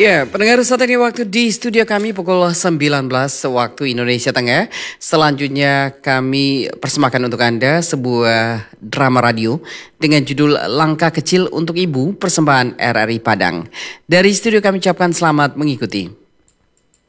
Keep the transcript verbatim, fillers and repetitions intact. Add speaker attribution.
Speaker 1: Ya, pendengar saat ini waktu di studio kami pukul sembilan belas waktu Indonesia Tengah. Selanjutnya kami persembahkan untuk Anda sebuah drama radio dengan judul Langkah Kecil untuk Ibu, persembahan R R I Padang. Dari studio kami ucapkan selamat mengikuti.